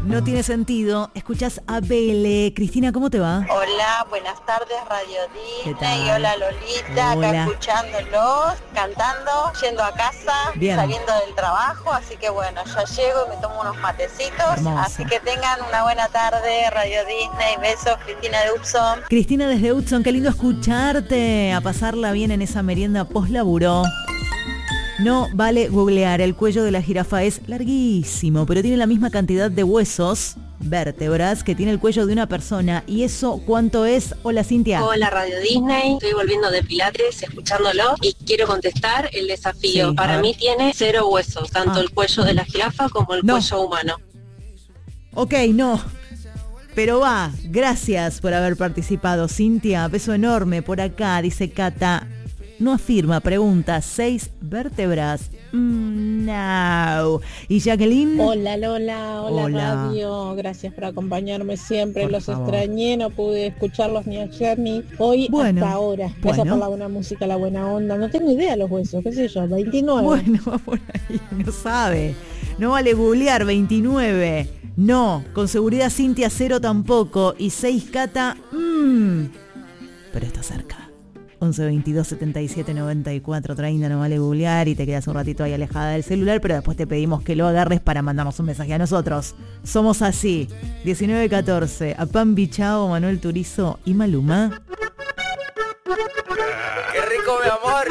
no tiene sentido. Escuchás a Bele. Cristina, ¿cómo te va? Hola, buenas tardes, Radio ¿Qué Disney. tal? Hola, Lolita. Hola. Acá escuchándolos, cantando, yendo a casa, Bien. saliendo del trabajo. Así que bueno, ya llego y me tomo unos matecitos. Hermoso. Así que tengan una buena tarde, Radio Disney. Besos, Cristina de Upson. Cristina desde Hudson, qué lindo escucharte. A pasarla bien en esa merienda post-laburo. No vale googlear, el cuello de la jirafa es larguísimo, pero tiene la misma cantidad de huesos, vértebras, que tiene el cuello de una persona. ¿Y eso cuánto es? Hola, Cintia. Hola, Radio Disney. Estoy volviendo de Pilates, escuchándolo, y quiero contestar el desafío. Sí, Para mí tiene 0 huesos, tanto el cuello de la jirafa como el cuello humano. Ok, no. Pero va, gracias por haber participado, Cintia. Beso enorme por acá, dice Cata. No afirma, pregunta, 6 vértebras. No. ¿Y Jacqueline? Hola Lola, hola Radio, gracias por acompañarme siempre, Por los favor. extrañé, no pude escucharlos ni ayer ni hoy hasta ahora. Gracias por la buena música, la buena onda, no tengo idea de los huesos, qué sé yo, 29. Bueno, va por ahí, no sabe. No vale googlear, 29. No, con seguridad Cintia 0 tampoco. Y 6 Cata, pero está cerca. 11 22 77 94 30, no vale googlear y te quedas un ratito ahí alejada del celular, pero después te pedimos que lo agarres para mandarnos un mensaje a nosotros. Somos así. 19 14, a Pan Bichao, Manuel Turizo y Maluma. ¡Qué rico, mi amor!